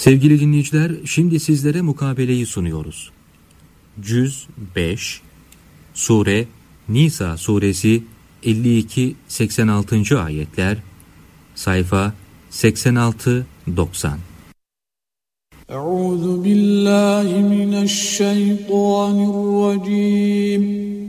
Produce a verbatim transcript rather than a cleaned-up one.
Sevgili dinleyiciler, şimdi sizlere mukabeleyi sunuyoruz. Cüz beş, Sure Nisa suresi elli iki seksen altı. ayetler, sayfa seksen altı doksan. Euzu billahi mineşşeytanirracim.